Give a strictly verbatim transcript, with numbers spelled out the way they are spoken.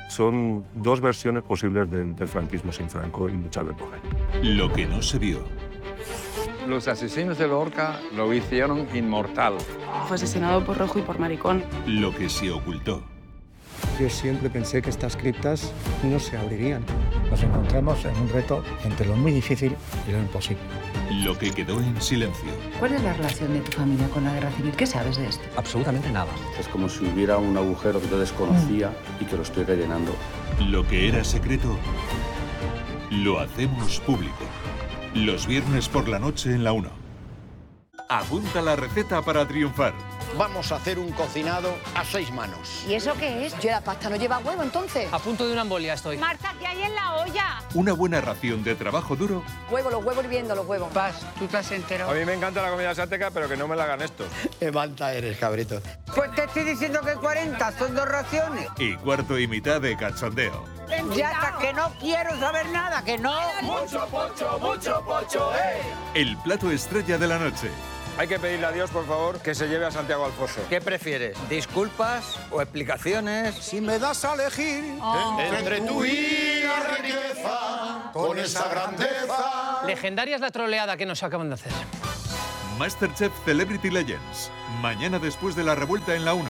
Son dos versiones posibles del, del franquismo sin Franco y muchas de por ahí. Lo que no se vio. Los asesinos de Lorca lo hicieron inmortal. Fue asesinado por rojo y por maricón. Lo que se ocultó. Yo siempre pensé que estas criptas no se abrirían. Nos encontramos en un reto entre lo muy difícil y lo imposible. Lo que quedó en silencio. ¿Cuál es la relación de tu familia con la guerra civil? ¿Qué sabes de esto? Absolutamente nada. Es como si hubiera un agujero que yo desconocía y que lo estoy rellenando. Lo que era secreto, lo hacemos público. Los viernes por la noche en la uno. Apunta la receta para triunfar. Vamos a hacer un cocinado a seis manos. ¿Y eso qué es? Yo la pasta no lleva huevo, entonces. A punto de una embolia estoy. Marta, ¿qué hay en la olla? Una buena ración de trabajo duro. Huevo, los huevos hirviendo, los huevos. Paz, ¿tú te has enterado? A mí me encanta la comida asiática, pero que no me la hagan estos. Qué manta eres, cabrito. Pues te estoy diciendo que cuarenta son dos raciones. Y cuarto y mitad de cachondeo. Ya hasta que no quiero saber nada, que no. Mucho pocho, mucho pocho, eh. El plato estrella de la noche. Hay que pedirle a Dios, por favor, que se lleve a Santiago Alfonso. ¿Qué prefieres? ¿Disculpas o explicaciones? Si me das a elegir Oh. entre tú y la riqueza, con esa grandeza. Legendaria es la troleada que nos acaban de hacer. Masterchef Celebrity Legends. Mañana después de la revuelta en la uno.